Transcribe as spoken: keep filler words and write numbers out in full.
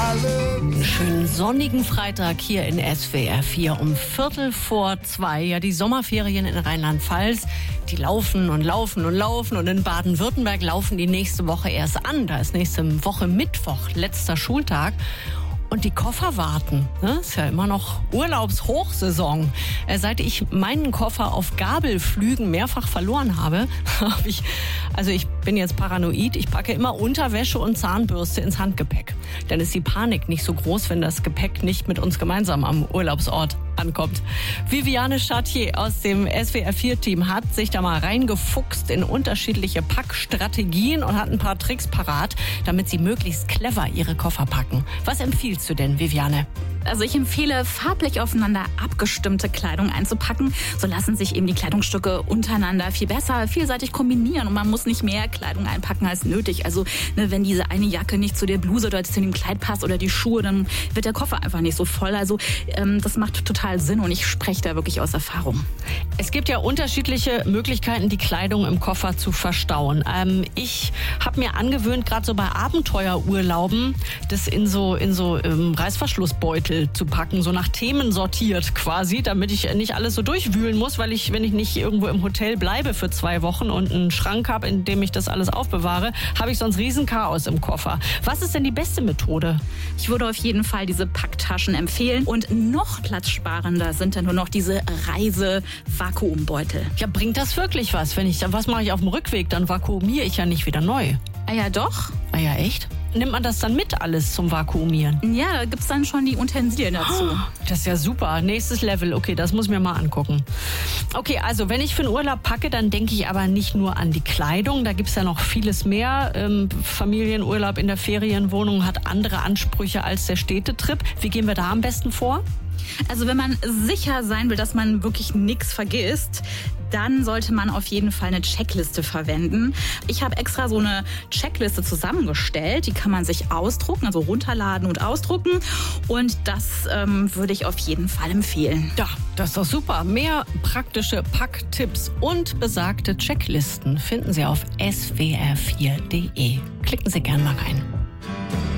Einen schönen sonnigen Freitag hier in S W R vier um Viertel vor zwei. Ja, die Sommerferien in Rheinland-Pfalz, die laufen und laufen und laufen. Und in Baden-Württemberg laufen die nächste Woche erst an. Da ist nächste Woche Mittwoch, letzter Schultag. Und die Koffer warten. Ne? Ist ja immer noch Urlaubshochsaison. Äh, seit ich meinen Koffer auf Gabelflügen mehrfach verloren habe, habe ich, also ich bin jetzt paranoid, ich packe immer Unterwäsche und Zahnbürste ins Handgepäck. Dann ist die Panik nicht so groß, wenn das Gepäck nicht mit uns gemeinsam am Urlaubsort ankommt. Viviane Chartier aus dem S W R vier Team hat sich da mal reingefuchst in unterschiedliche Packstrategien und hat ein paar Tricks parat, damit sie möglichst clever ihre Koffer packen. Was empfiehlst du denn, Viviane? Also ich empfehle, farblich aufeinander abgestimmte Kleidung einzupacken. So lassen sich eben die Kleidungsstücke untereinander viel besser, vielseitig kombinieren und man muss nicht mehr Kleidung einpacken als nötig. Also ne, wenn diese eine Jacke nicht zu der Bluse oder zu dem Kleid passt oder die Schuhe, dann wird der Koffer einfach nicht so voll. Also ähm, das macht total Sinn und ich spreche da wirklich aus Erfahrung. Es gibt ja unterschiedliche Möglichkeiten, die Kleidung im Koffer zu verstauen. Ähm, ich habe mir angewöhnt, gerade so bei Abenteuerurlauben, das in so, in so ähm, Reißverschlussbeutel zu packen, so nach Themen sortiert quasi, damit ich nicht alles so durchwühlen muss, weil ich, wenn ich nicht irgendwo im Hotel bleibe für zwei Wochen und einen Schrank habe, in dem ich das alles aufbewahre, habe ich sonst riesen Chaos im Koffer. Was ist denn die beste Methode? Ich würde auf jeden Fall diese Packtaschen empfehlen und noch platzsparender sind dann nur noch diese Reise-Vakuumbeutel. Ja, bringt das wirklich was? Wenn ich, was mache ich auf dem Rückweg? Dann vakuumiere ich ja nicht wieder neu. Ah ja, doch. Ah ja, echt? Nimmt man das dann mit alles zum Vakuumieren? Ja, da gibt's dann schon die Utensilien dazu. Oh, das ist ja super. Nächstes Level. Okay, das muss ich mir mal angucken. Okay, also wenn ich für einen Urlaub packe, dann denke ich aber nicht nur an die Kleidung. Da gibt's ja noch vieles mehr. Ähm, Familienurlaub in der Ferienwohnung hat andere Ansprüche als der Städtetrip. Wie gehen wir da am besten vor? Also wenn man sicher sein will, dass man wirklich nichts vergisst, dann sollte man auf jeden Fall eine Checkliste verwenden. Ich habe extra so eine Checkliste zusammengestellt. Die kann man sich ausdrucken, also runterladen und ausdrucken. Und das ähm, würde ich auf jeden Fall empfehlen. Ja, das ist doch super. Mehr praktische Packtipps und besagte Checklisten finden Sie auf S W R vier Punkt de. Klicken Sie gern mal rein.